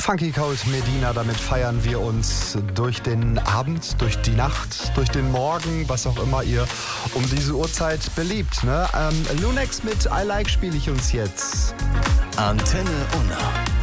Funky Cold Medina, damit feiern wir uns durch den Abend, durch die Nacht, durch den Morgen, was auch immer ihr um diese Uhrzeit beliebt. Ne? Lunex mit I Like spiele ich uns jetzt. Antenne Unna.